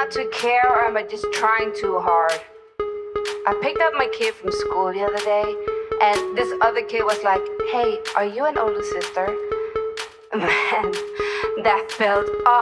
not to care or am I just trying too hard? I picked up my kid from school the other day, and this other kid was like, "Hey, are you an older sister?" Man, that felt